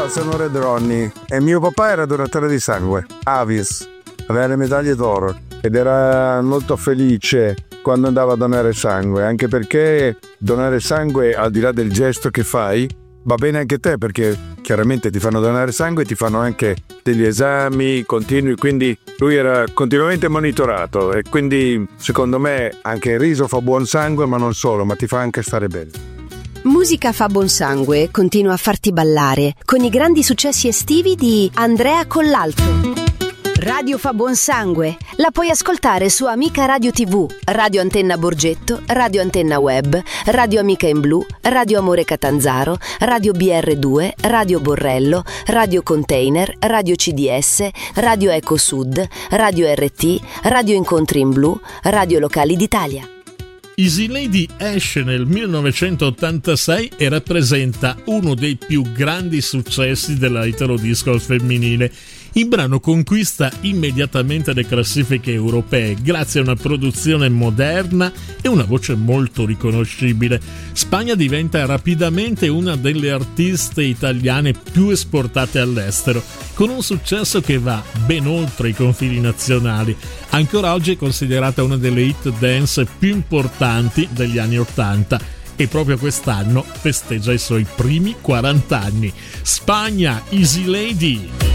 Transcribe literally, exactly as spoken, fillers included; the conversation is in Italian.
Ciao, sono Red Ronnie e mio papà era donatore di sangue, Avis, aveva le medaglie d'oro ed era molto felice quando andava a donare sangue, anche perché donare sangue, al di là del gesto che fai, va bene anche te, perché chiaramente ti fanno donare sangue e ti fanno anche degli esami continui, quindi lui era continuamente monitorato e quindi secondo me anche il riso fa buon sangue, ma non solo, ma ti fa anche stare bene. Musica fa buon sangue continua a farti ballare con i grandi successi estivi di Andrea Collalto. Radio fa buon sangue, la puoi ascoltare su Amica Radio tivù, Radio Antenna Borgetto, Radio Antenna Web, Radio Amica in Blu, Radio Amore Catanzaro, Radio B R due, Radio Borrello, Radio Container, Radio C D S, Radio Eco Sud, Radio R T, Radio Incontri in Blu, Radio Locali d'Italia. Easy Lady esce nel millenovecentottantasei e rappresenta uno dei più grandi successi della italo-disco femminile. Il brano conquista immediatamente le classifiche europee grazie a una produzione moderna e una voce molto riconoscibile. Spagna diventa rapidamente una delle artiste italiane più esportate all'estero, con un successo che va ben oltre i confini nazionali. Ancora oggi è considerata una delle hit dance più importanti degli anni Ottanta e proprio quest'anno festeggia i suoi primi quaranta anni. Spagna, Easy Lady.